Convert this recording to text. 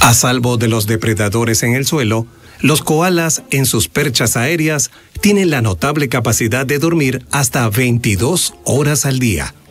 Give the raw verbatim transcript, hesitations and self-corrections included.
A salvo de los depredadores en el suelo, los koalas en sus perchas aéreas tienen la notable capacidad de dormir hasta veintidós horas al día.